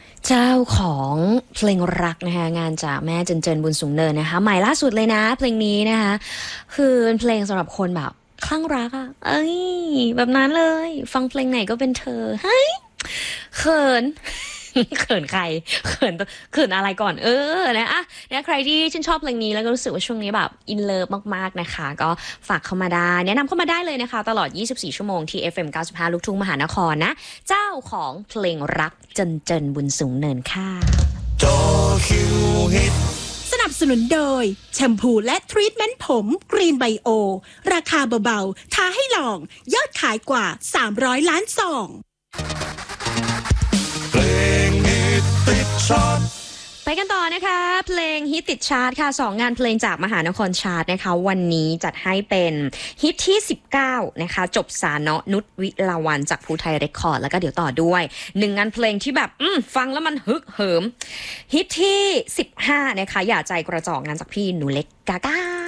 เจ้าของเพลงรักนะคะงานจากแม่เจนเจนบุญสูงเนินนะคะใหม่ล่าสุดเลยนะเพลงนี้นะคะคือเป็นเพลงสำหรับคนแบบคลั่งรักอะเอ้ยแบบนั้นเลยฟังเพลงไหนก็เป็นเธอเฮ้ยเขินเขินใครเขินอะไรก่อนนะอะเนี่ยใครที่ชื่นชอบเพลงนี้แล้วก็รู้สึกว่าช่วงนี้แบบอินเลิฟมากๆนะคะก็ฝากเข้ามาได้แนะนำเข้ามาได้เลยนะคะตลอด24ชั่วโมงที่ FM 95ลูกทุ่งมหานครนะเจ้าของเพลงรักเจนเจนบุญสูงเนินค่ะจอคิวฮิตสนับสนุนโดยแชมพูและทรีทเมนต์ผมกรีนไบโอราคาเบาๆท้าให้ลองยอดขายกว่า300ล้านซองเพลงฮิตติดชาร์ตไปกันต่อนะคะเพลงฮิตติดชาร์ตค่ะ2งานเพลงจากมหานครชาร์ตนะคะวันนี้จัดให้เป็นฮิตที่19นะคะจบสาเนาะนุชวิลาวันจากภูไทยเรคคอร์ดแล้วก็เดี๋ยวต่อด้วย1งานเพลงที่แบบฟังแล้วมันฮึกเหิมฮิตที่15นะคะอย่าใจกระจอกงานจากพี่หนูเล็กกาก้า